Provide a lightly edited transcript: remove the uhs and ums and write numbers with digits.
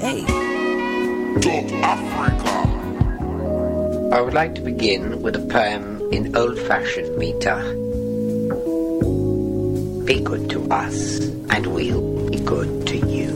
Hey. To Africa. I would like to begin with a poem in old-fashioned meter. Be good to us, and we'll be good to you.